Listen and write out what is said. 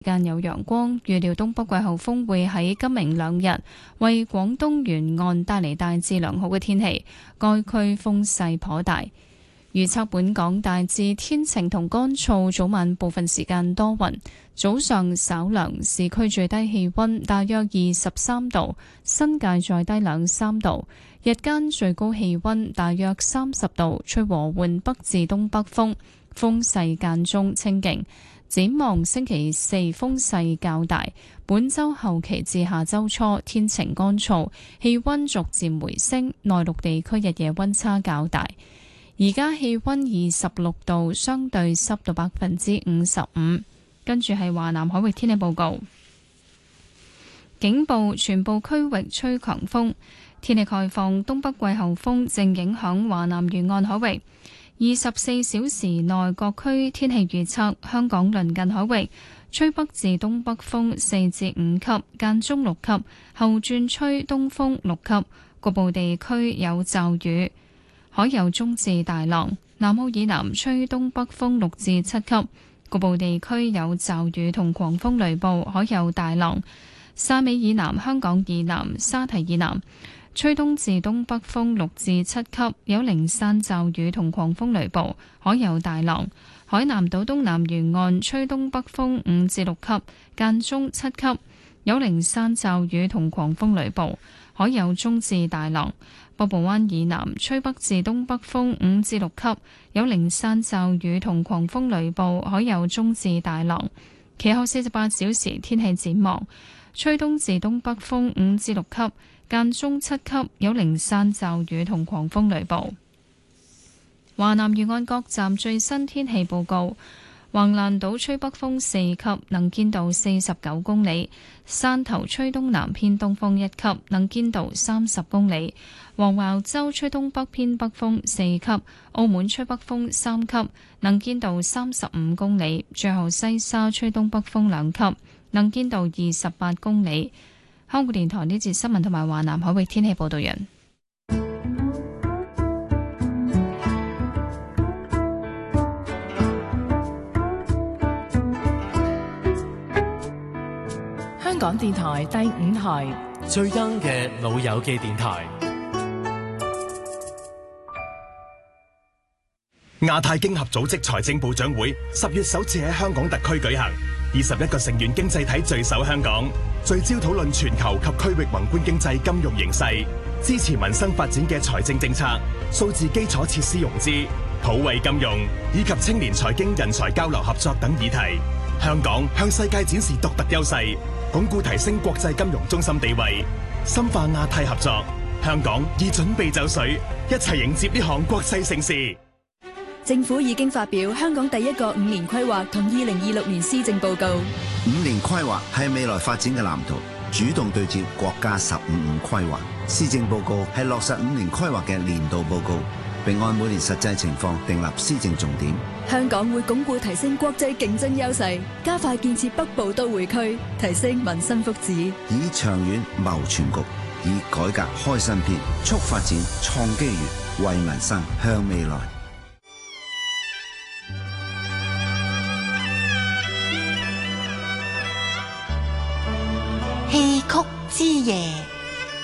間有陽光，預料東北季候風會喺今明兩日為廣東沿岸帶嚟大致良好嘅天氣，該區風勢頗大。預測本港大致天晴同乾燥，早晚部分時間多雲，早上稍涼，市區最低氣溫大約23度，新界再低2-3度，日間最高氣溫大約30度，吹和緩北至東北風，風勢間中清勁。展望星期四風勢較大，本週後期至下週初天晴乾燥，氣溫逐漸回升，內陸地區日夜溫差較大。而家氣溫26度，相對濕度55%。跟住係華南海域天氣報告，警報全部區域吹強風，天氣概況，東北季候風正影響華南沿岸海域。24小時內各區天氣預測：香港鄰近海域吹北至東北風4至5級，間中6級，後轉吹東風6級，局部地區有驟雨，海有中至大浪。南澳以南吹東北風6至7級，局部地區有驟雨同狂風雷暴，海有大浪。汕尾以南、香港以南、沙堤以南吹東至東北風6至7級，有零散驟雨同狂風雷暴，海有大浪。海南島東南沿岸吹東北風5至6級，間中7級，有零散驟雨同狂風雷暴，海有中至大浪。北部灣以南吹北至東北風5至6級，有零散驟雨同狂風雷暴，海有中至大浪。其後48小時天氣展望，吹東至東北風5至6級，間中7級，有零散驟雨同狂風雷暴。華南沿岸各站最新天氣報告：橫瀾島吹北風4級，能見度49公里；汕頭吹東南偏東風1級，能見度30公里；黃茅洲吹東北偏北風4級；澳門吹北風3級，能見度35公里；最後西沙吹東北風2級，能見度28公里。香港電台呢節新聞同埋華南海域天氣報道人。 香港電台第5台最 young 嘅老友記電台。 亞太經合組織財政部長會10月首次喺香港特區舉行，21個成員經濟體聚首香港，聚焦討論全球及區域宏觀經濟金融形勢，支持民生發展嘅財政政策、數字基礎設施融資、普惠金融以及青年財經人才交流合作等議題。香港向世界展示獨特優勢，鞏固提升國際金融中心地位，深化亞太合作。香港已準備就緒，一齊迎接呢項國際盛事。 政府已經發表香港第一個5年規劃同2026年施政報告。 5年規劃係未來發展嘅藍圖，主動對接國家15五規劃。施政報告係落實5年規劃嘅年度報告，並按每年實際情況訂立施政重點。 香港會鞏固提升國際競爭優勢，加快建設北部都會區，提升民生福祉。 以長遠謀全局，以改革開新篇，促發展創機遇，為民生向未來。 戲曲之夜。